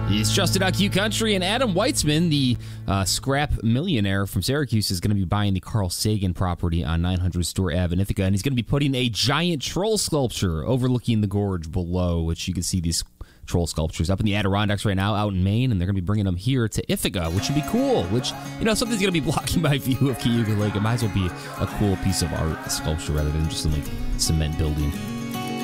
It's Justin Q Country, and Adam Weitzman, the scrap millionaire from Syracuse, is going to be buying the Carl Sagan property on 900 Store Ave in Ithaca, and he's going to be putting a giant troll sculpture overlooking the gorge below, which you can see these troll sculptures up in the Adirondacks right now, out in Maine, and they're going to be bringing them here to Ithaca, which would be cool, which, you know, something's going to be blocking my view of Cayuga Lake. It might as well be a cool piece of art sculpture rather than just some, like, cement building.